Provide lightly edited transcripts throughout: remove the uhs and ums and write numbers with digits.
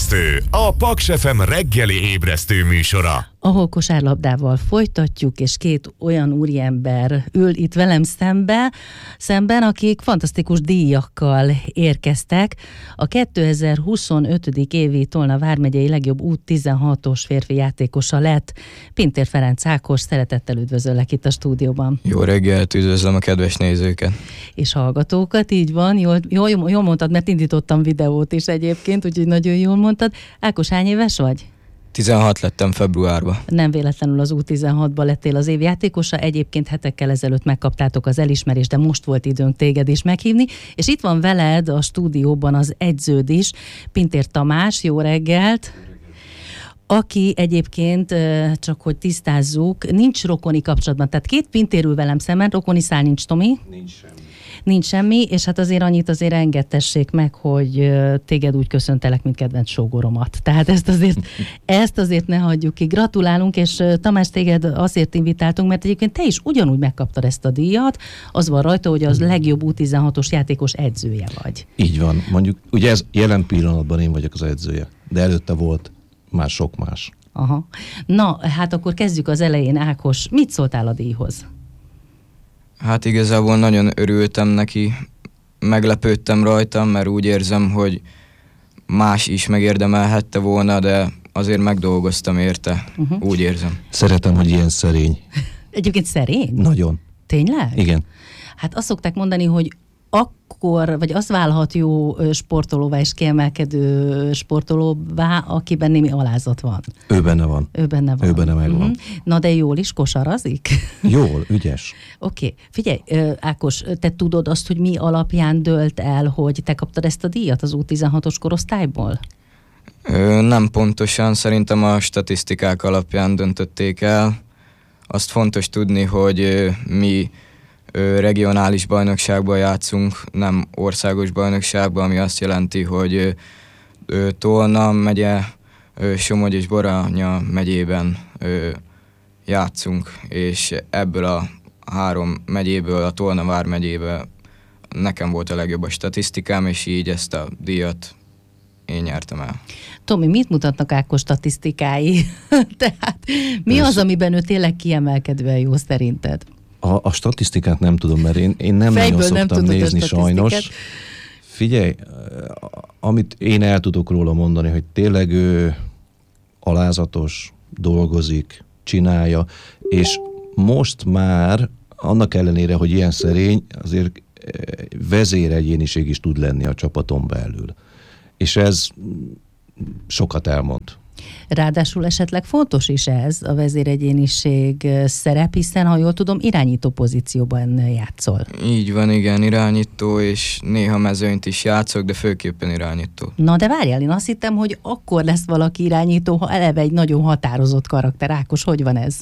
Ébresztő, a Paks FM reggeli ébresztő műsora. Ahol kosárlabdával folytatjuk, és két olyan úriember ül itt velem szemben, akik fantasztikus díjakkal érkeztek. A 2025. évi Tolna vármegyei legjobb U16-os férfi játékosa lett. Pintér Ferenc Ákos, szeretettel üdvözöllek itt a stúdióban. Jó reggelt, üdvözlöm a kedves nézőket. És hallgatókat, így van, jól mondtad, mert indítottam videót is egyébként, úgyhogy nagyon jól mondtad. Ákos, hány éves vagy? 16 lettem februárban. Nem véletlenül az U16-ba lettél az év játékosa, egyébként hetekkel ezelőtt megkaptátok az elismerést, de most volt időnk téged is meghívni, és itt van veled a stúdióban az edződ is, Pintér Tamás, jó reggelt! Aki egyébként, csak hogy tisztázzuk, nincs rokoni kapcsolatban, tehát két Pintér ül velem szemben, rokoni szál nincs, Tomi? Nincs semmi, és hát azért annyit engedtessék meg, hogy téged úgy köszöntelek, mint kedvenc sógoromat. Tehát ezt azért ne hagyjuk ki. Gratulálunk, és Tamás, téged azért invitáltunk, mert egyébként te is ugyanúgy megkaptad ezt a díjat, az van rajta, hogy az legjobb U16-os játékos edzője vagy. Így van, mondjuk, ugye ez jelen pillanatban én vagyok az edzője, de előtte volt már sok más. Aha. Na, hát akkor kezdjük az elején, Ákos. Mit szóltál a díjhoz? Hát igazából nagyon örültem neki, meglepődtem rajtam, mert úgy érzem, hogy más is megérdemelhette volna, de azért megdolgoztam érte, úgy érzem. Szeretem, hogy ilyen szerény. Egyébként szerény? Nagyon. Tényleg? Igen. Hát azt szokták mondani, hogy vagy az válhat jó sportolóvá és kiemelkedő sportolóvá, akiben némi alázat van. Ő benne van. Ő benne megvan. Na de jól is kosarazik? Jól, ügyes. Oké. Figyelj, Ákos, te tudod azt, hogy mi alapján dölt el, hogy te kaptad ezt a díjat az U16-os korosztályból? Nem pontosan, szerintem a statisztikák alapján döntötték el. Azt fontos tudni, hogy mi regionális bajnokságban játszunk, nem országos bajnokságban, ami azt jelenti, hogy Tolna megye, Somogy és Baranya megyében játszunk, és ebből a 3 megyéből, a Tolna vármegyéből nekem volt a legjobb a statisztikám, és így ezt a díjat én nyertem el. Tomi, mit mutatnak Ákos statisztikái? Tehát mi az, amiben ő tényleg kiemelkedően jó szerinted? A statisztikát nem tudom, mert én nem nagyon szoktam nézni sajnos. Figyelj, amit én el tudok róla mondani, hogy tényleg ő alázatos, dolgozik, csinálja, és most már annak ellenére, hogy ilyen szerény, azért vezéregyéniség is tud lenni a csapaton belül. És ez sokat elmond. Ráadásul esetleg fontos is ez a vezéregyéniség szerep, hiszen, ha jól tudom, irányító pozícióban játszol. Így van, igen, irányító, és néha mezőnyt is játszok, de főképpen irányító. Na de várjál, én azt hittem, hogy akkor lesz valaki irányító, ha eleve egy nagyon határozott karakter. Ákos, hogy van ez?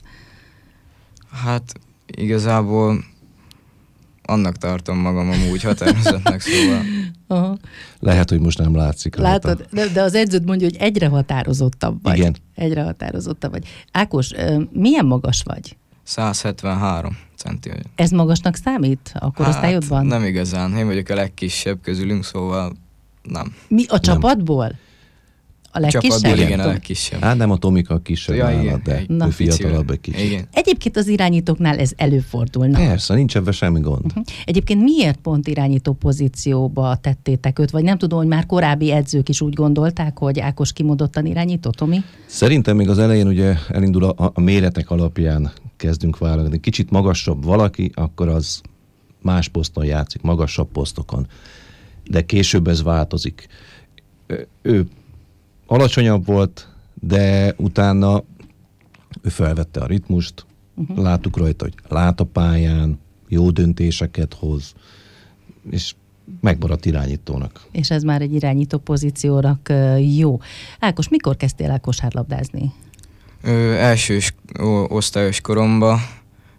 Hát igazából annak tartom magam amúgy határozottnak, szóval. Aha. Lehet, hogy most nem látszik rajta. Látod, de az edződ mondja, hogy egyre határozottabb vagy. Igen. Egyre határozottabb vagy. Ákos, milyen magas vagy? 173 centi. Ez magasnak számít a korosztályodban? Hát, nem igazán. Én vagyok a legkisebb közülünk, szóval nem. Mi a csapatból? A legkisebb? A csapatból igen, a legkisebb. Hát nem, a Tomika kisebb nálad, de ő fiatalabb egy kicsit. Igen. Egyébként az irányítóknál ez előfordulna. Persze, nincs ebben semmi gond. Egyébként miért pont irányító pozícióba tettétek őt? Vagy nem tudom, hogy már korábbi edzők is úgy gondolták, hogy Ákos kimondottan irányító, Tomi? Szerintem még az elején ugye elindul a méretek alapján kezdünk válogatni. Kicsit magasabb valaki, akkor az más poszton játszik, magasabb posztokon. De később ez változik. Ő alacsonyabb volt, de utána ő felvette a ritmust, láttuk rajta, hogy lát a pályán, jó döntéseket hoz, és megmaradt irányítónak. És ez már egy irányító pozíciónak jó. Ákos, mikor kezdtél el kosárlabdázni? Első osztályos koromban,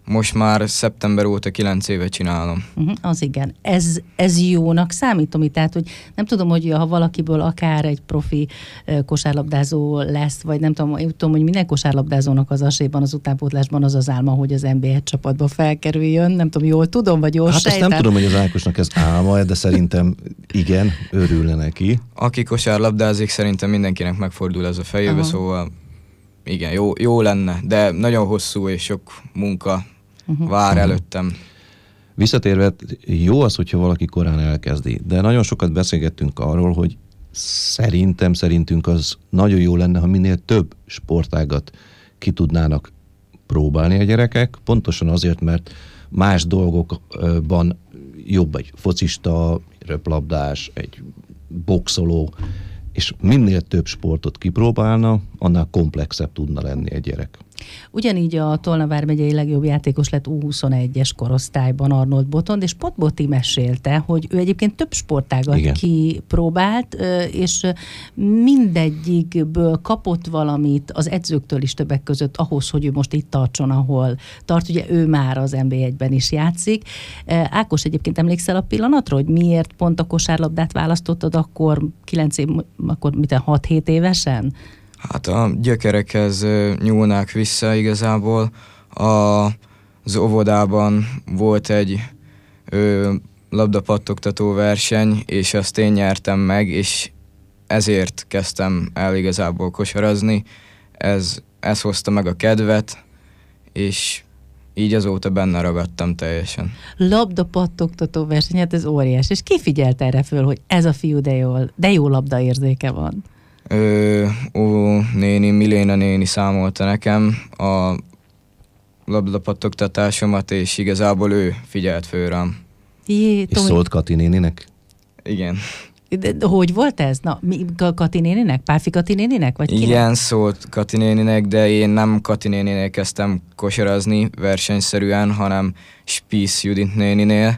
most már szeptember óta 9 éve csinálom. Az igen. Ez jónak számít, Tomi? Tehát, hogy nem tudom, hogy ha valakiből akár egy profi kosárlabdázó lesz, vagy nem tudom, hogy minden kosárlabdázónak az aséban, az utánpótlásban az az álma, hogy az NB1 csapatba felkerüljön. Nem tudom, jól tudom, vagy jól sejtem? Hát azt nem tudom, hogy az Ákosnak ez álma, de szerintem igen, örülne neki. Aki kosárlabdázik, szerintem mindenkinek megfordul ez a fejébe, szóval igen, jó lenne, de nagyon hosszú és sok munka vár előttem. Visszatérve, jó az, hogyha valaki korán elkezdi, de nagyon sokat beszélgettünk arról, hogy szerintünk az nagyon jó lenne, ha minél több sportágat ki tudnának próbálni a gyerekek, pontosan azért, mert más dolgokban jobb egy focista, röplabdás, egy boxoló, és minél több sportot kipróbálna, annál komplexebb tudna lenni egy gyerek. Ugyanígy a Tolna vármegyei legjobb játékos lett U21-es korosztályban Arnold Botond, és pont Boti mesélte, hogy ő egyébként több sportágat kipróbált, és mindegyikből kapott valamit az edzőktől is többek között ahhoz, hogy ő most itt tartson, ahol tart. Ugye ő már az NB1-ben is játszik. Ákos, egyébként emlékszel a pillanatra, hogy miért pont a kosárlabdát választottad akkor 6-7 évesen? Hát a gyökerekhez nyúlnák vissza igazából. Az óvodában volt egy labdapattogtató verseny, és azt én nyertem meg, és ezért kezdtem el igazából kosarazni. Ez hozta meg a kedvet, és így azóta benne ragadtam teljesen. Labdapattogtató verseny, hát ez óriás. És ki figyelt erre föl, hogy ez a fiú de jó labdaérzéke van? Miléna néni számolta nekem a labdapattogtatásomat, és igazából ő figyelt föl rám. És szólt Kati néninek? Igen. De hogy volt ez? Na, Kati néninek? Pálfi Kati néninek? Vagy kinek? Igen, szólt Kati néninek, de én nem Kati néninél kezdtem kosarazni versenyszerűen, hanem Spies Judit néninél.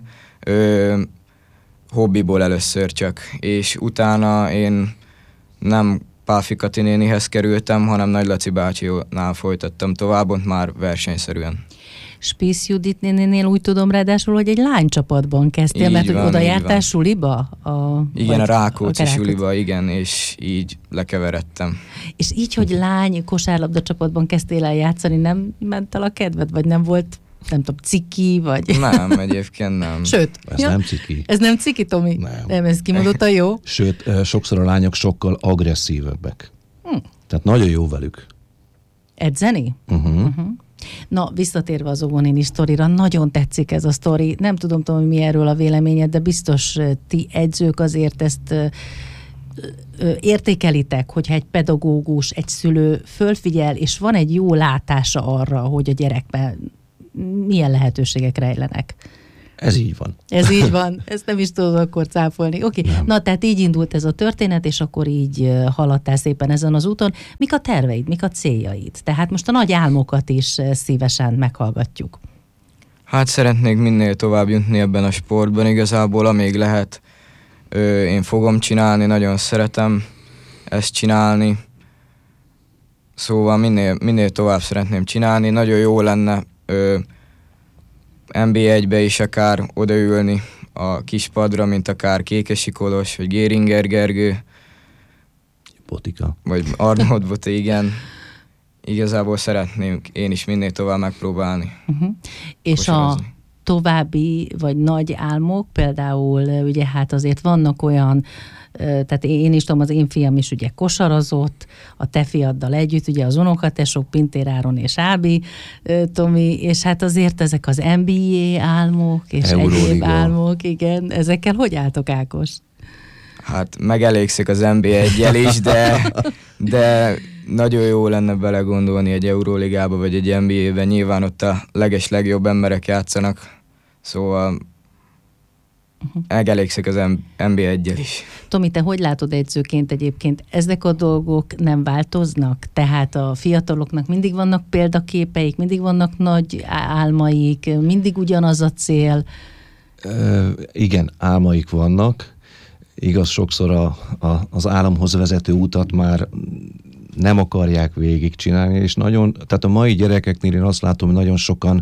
Hobbiból először csak, és utána én nem Pálfi Kati nénihez kerültem, hanem Nagy Laci bácsinál folytattam tovább, ott már versenyszerűen. Spies Judit néninél úgy tudom ráadásul, hogy egy lánycsapatban kezdtél, így mert van, hogy oda jártál suliba? Igen, a Rákóczi suliba, igen, és így lekeveredtem. És így, hogy lány kosárlabda csapatban kezdtél el játszani, nem ment el a kedved, vagy nem volt, nem tudom, ciki, vagy... Nem, egyébként nem. Sőt. Ez nem ciki. Ez nem ciki, Tomi? Nem, ez kimondottan jó? Sőt, sokszor a lányok sokkal agresszívebbek. Tehát nagyon jó velük. Edzeni? Na, visszatérve az óvonéni sztorira, nagyon tetszik ez a sztori. Nem tudom, Tomi, mi erről a véleményed, de biztos ti edzők azért ezt értékelitek, hogyha egy pedagógus, egy szülő fölfigyel, és van egy jó látása arra, hogy a gyerekben milyen lehetőségek rejlenek. Ez így van. Ez így van. Ezt nem is tudod akkor cáfolni. Oké. Na, tehát így indult ez a történet, és akkor így haladtál szépen ezen az úton. Mik a terveid, mik a céljaid? Tehát most a nagy álmokat is szívesen meghallgatjuk. Hát szeretnék minél tovább jutni ebben a sportban igazából, amíg lehet. Én fogom csinálni, nagyon szeretem ezt csinálni. Szóval minél tovább szeretném csinálni. Nagyon jó lenne NB1-be is akár odaülni a kispadra, mint akár Kékesi Kolos, vagy Géringer Gergő. Botika. Vagy Arnold Boti, igen. Igazából szeretném én is minél tovább megpróbálni. És kosarazni. A további, vagy nagy álmok, például ugye hát azért vannak olyan, tehát én is tudom, az én fiam is ugye kosarazott, a te fiaddal együtt, ugye az unokatesók, Pintér Áron és Ábi, Tomi, és hát azért ezek az NBA álmok, és egyéb álmok, igen, ezekkel hogy álltok, Ákos? Hát megelégszik az NBA-egyel is, de nagyon jó lenne belegondolni egy Euróligába, vagy egy NBA-ben, nyilván ott a legjobb emberek játszanak, szóval megelégszik az NBA-egyel is. Tomi, te hogy látod edzőként egyébként? Ezek a dolgok nem változnak? Tehát a fiataloknak mindig vannak példaképeik, mindig vannak nagy álmaik, mindig ugyanaz a cél? Igen, álmaik vannak. Igaz, sokszor az álomhoz vezető utat már nem akarják végigcsinálni, és tehát a mai gyerekeknél én azt látom, hogy nagyon sokan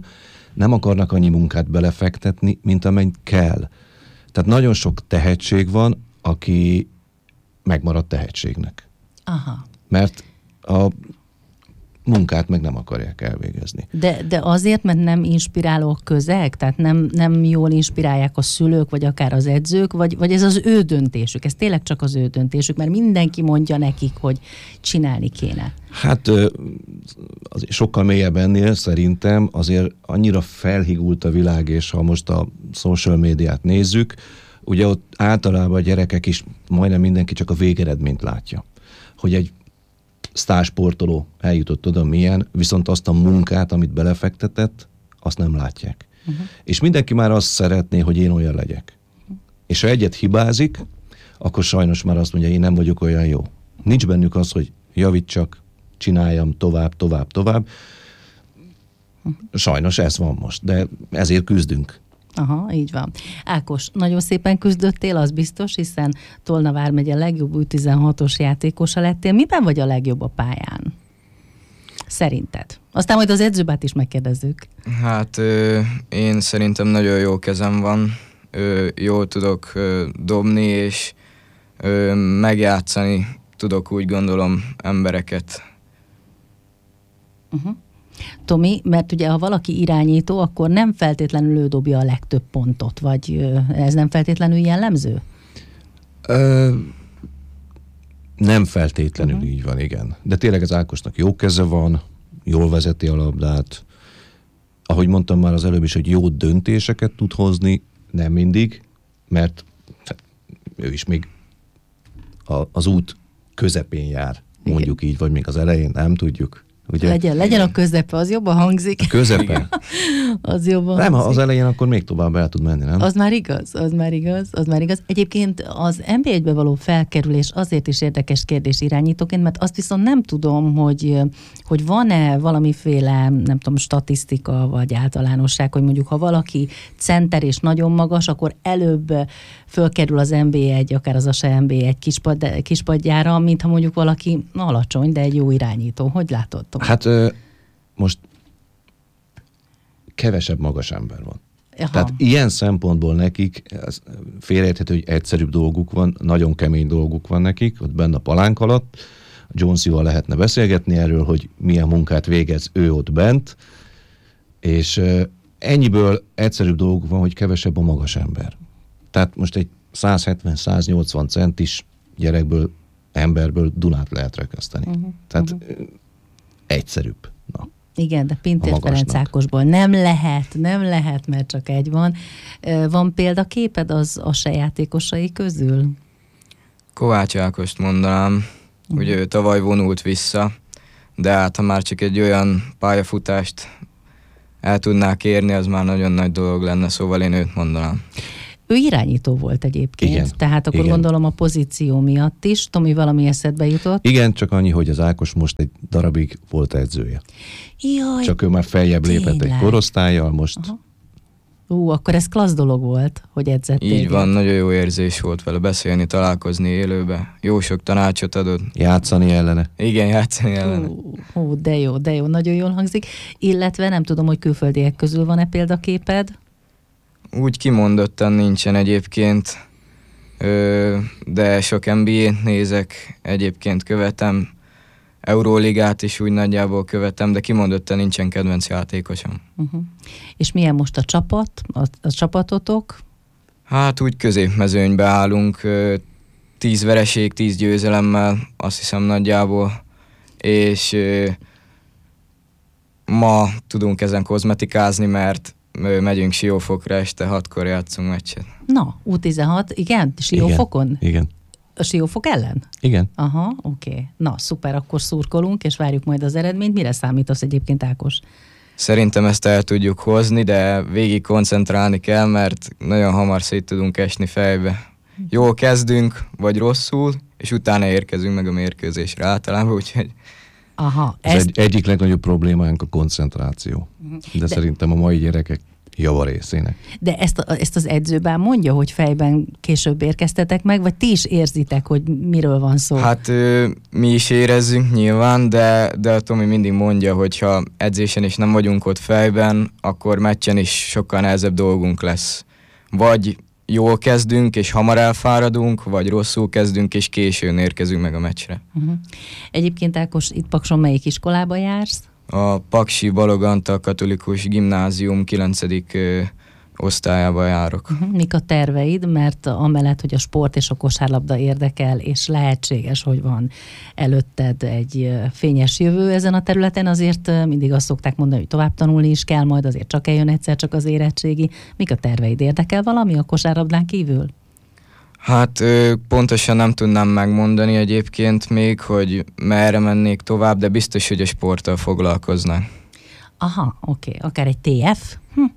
nem akarnak annyi munkát belefektetni, mint amennyi kell. Tehát nagyon sok tehetség van, aki megmarad tehetségnek. Aha. Mert a munkát meg nem akarják elvégezni. De azért, mert nem inspiráló a közeg? Tehát nem jól inspirálják a szülők, vagy akár az edzők, vagy ez az ő döntésük? Ez tényleg csak az ő döntésük, mert mindenki mondja nekik, hogy csinálni kéne. Hát azért sokkal mélyebb ennél szerintem, azért annyira felhigult a világ, és ha most a social médiát nézzük, ugye ott általában a gyerekek is, majdnem mindenki csak a végeredményt látja. Hogy egy sztársportoló eljutott oda milyen, viszont azt a munkát, amit belefektetett, azt nem látják. És mindenki már azt szeretné, hogy én olyan legyek. És ha egyet hibázik, akkor sajnos már azt mondja, én nem vagyok olyan jó. Nincs bennük az, hogy javítsak, csináljam tovább. Sajnos ez van most, de ezért küzdünk. Aha, így van. Ákos, nagyon szépen küzdöttél, az biztos, hiszen Tolna vármegye legjobb U16-os játékosa lettél. Miben vagy a legjobb a pályán? Szerinted? Aztán majd az edzőbát is megkérdezzük. Hát én szerintem nagyon jó kezem van. Jól tudok dobni, és megjátszani tudok, úgy gondolom, embereket. Tomi, mert ugye ha valaki irányító, akkor nem feltétlenül ő dobja a legtöbb pontot, vagy ez nem feltétlenül jellemző? Nem feltétlenül így van, igen. De tényleg az Ákosnak jó keze van, jól vezeti a labdát. Ahogy mondtam már az előbb is, hogy jó döntéseket tud hozni, nem mindig, mert ő is még az út közepén jár, mondjuk így, vagy még az elején, nem tudjuk. Ugye? Legyen a közepe, az jobban hangzik. A közepe? Az jobban nem, hangzik. az elején akkor még tovább el tud menni, nem? Az már igaz. Egyébként az NB1-be való felkerülés azért is érdekes kérdés irányítóként, mert azt viszont nem tudom, hogy van-e valamiféle, nem tudom, statisztika vagy általánosság, hogy mondjuk ha valaki center és nagyon magas, akkor előbb fölkerül az NB1, akár az ASA NB1 kispadjára, mint ha mondjuk valaki alacsony, de egy jó irányító. Hogy látod? Hát most kevesebb magas ember van. Aha. Tehát ilyen szempontból nekik félreérthető, hogy egyszerűbb dolguk van, nagyon kemény dolguk van nekik, ott benne a palánk alatt. Joneszival lehetne beszélgetni erről, hogy milyen munkát végez ő ott bent, és ennyiből egyszerűbb dolguk van, hogy kevesebb a magas ember. Tehát most egy 170-180 centis gyerekből, emberből Dunát lehet rekeszteni. Tehát egyszerűbb. Na. Igen, de Pintér Ferenc Ákosból nem lehet, mert csak egy van. Van példaképed az ASA játékosai közül? Kovács Ákost mondanám, ugye ő tavaly vonult vissza, de hát ha már csak egy olyan pályafutást el tudnák érni, az már nagyon nagy dolog lenne, szóval én őt mondanám. Ő irányító volt egyébként, igen, tehát akkor igen. Gondolom a pozíció miatt is. Tomi, valami eszedbe jutott? Igen, csak annyi, hogy az Ákos most egy darabig volt edzője. Jaj, csak ő már feljebb lépett egy korosztállyal most. Aha. Akkor ez klassz dolog volt, hogy edzett. Így van, nagyon jó érzés volt vele beszélni, találkozni élőbe. Jó sok tanácsot adott. Játszani ellene. Igen, játszani ellene. De jó, nagyon jól hangzik. Illetve nem tudom, hogy külföldiek közül van-e példaképed? Úgy kimondottan nincsen egyébként, de sok NBA-t nézek, egyébként követem, Euróligát is úgy nagyjából követem, de kimondottan nincsen kedvenc játékosom. És milyen most a csapat, a csapatotok? Hát úgy középmezőnybe állunk, 10 vereség, 10 győzelemmel, azt hiszem nagyjából, és ma tudunk ezen kozmetikázni, mert megyünk Siófokra, este 6-kor játszunk meccset. Na, U16, igen? Siófokon? Igen. A Siófok ellen? Igen. Aha, oké. Na, szuper, akkor szurkolunk, és várjuk majd az eredményt. Mire számítasz egyébként, Ákos? Szerintem ezt el tudjuk hozni, de végig koncentrálni kell, mert nagyon hamar szét tudunk esni fejbe. Jól kezdünk, vagy rosszul, és utána érkezünk meg a mérkőzésre általában, úgyhogy... Aha. Ez egyik legnagyobb problémánk a koncentráció. De szerintem a mai gyerekek javarészének. De ezt az edzőben mondja, hogy fejben később érkeztetek meg, vagy ti is érzitek, hogy miről van szó? Hát mi is érezzünk nyilván, de a Tomi mindig mondja, hogy ha edzésen is nem vagyunk ott fejben, akkor meccsen is sokkal nehezebb dolgunk lesz. Vagy jól kezdünk, és hamar elfáradunk, vagy rosszul kezdünk, és későn érkezünk meg a meccsre. Egyébként Ákos, itt Pakson melyik iskolába jársz? A Paksi Balogh Antal Katolikus Gimnázium 9. osztályába járok. Mik a terveid? Mert amellett, hogy a sport és a kosárlabda érdekel, és lehetséges, hogy van előtted egy fényes jövő ezen a területen, azért mindig azt szokták mondani, hogy tovább tanulni is kell, majd azért csak eljön egyszer csak az érettségi. Mik a terveid? Érdekel valami a kosárlabdán kívül? Hát pontosan nem tudnám megmondani egyébként még, hogy merre mennék tovább, de biztos, hogy a sporttal foglalkoznánk. Aha, oké. Akár egy TF?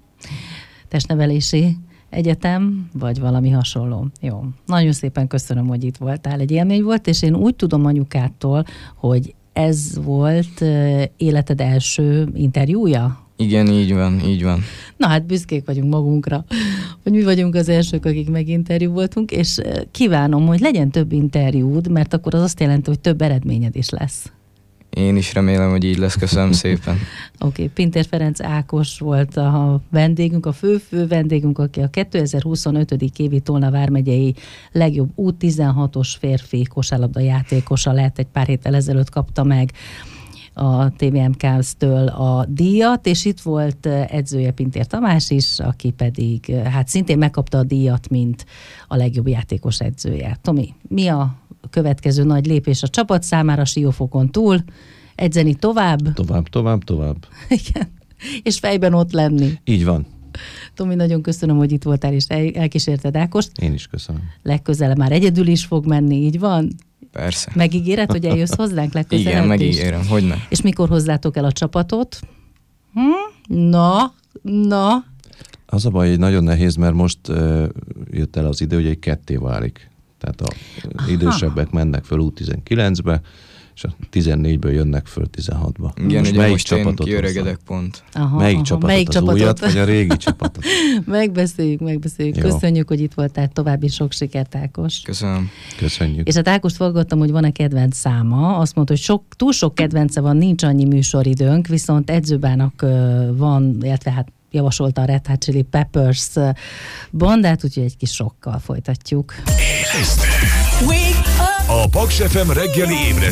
Testnevelési egyetem, vagy valami hasonló. Jó. Nagyon szépen köszönöm, hogy itt voltál. Egy élmény volt, és én úgy tudom anyukától, hogy ez volt életed első interjúja? Igen, így van. Na hát büszkék vagyunk magunkra, hogy mi vagyunk az elsők, akik meginterjú voltunk, és kívánom, hogy legyen több interjúd, mert akkor az azt jelenti, hogy több eredményed is lesz. Én is remélem, hogy így lesz. Köszönöm szépen. Oké, Pintér Ferenc Ákos volt a vendégünk, a fő vendégünk, aki a 2025. évi Tolna vármegyei legjobb U16-os férfi kosárlabda játékosa lett, egy pár héttel ezelőtt kapta meg a TVMK-től a díjat, és itt volt edzője Pintér Tamás is, aki pedig hát szintén megkapta a díjat, mint a legjobb játékos edzője. Tomi, mi a következő nagy lépés a csapat számára Siófokon túl? Edzeni tovább? Tovább. Igen. És fejben ott lenni. Így van. Tomi, nagyon köszönöm, hogy itt voltál, és elkísérted Ákost. Én is köszönöm. Legközelebb már egyedül is fog menni, így van? Persze. Megígéred, hogy eljössz hozzánk legközelebb? Igen, megígérem, hogyne. És mikor hozzátok el a csapatot? Na. Az a baj, hogy nagyon nehéz, mert most jött el az idő, hogy egy ketté válik. Tehát a idősebbek mennek föl U19-be, és a 14-ből jönnek föl 16-ba. Igen, ugye most én kiöregedek pont. Melyik csapatot? Újat, vagy a régi csapatot? Megbeszéljük. Jó. Köszönjük, hogy itt voltál. További sok sikert, Ákos. Köszönjük. És hát Ákost fogadtam, hogy van-e kedvenc száma. Azt mondta, hogy túl sok kedvence van, nincs annyi műsoridőnk, viszont edzőbának van, illetve hát javasolta a Red Hot Chili Peppers bandát, úgyhogy egy kis sokkal folytatjuk. A Paks FM reggeli ébresztő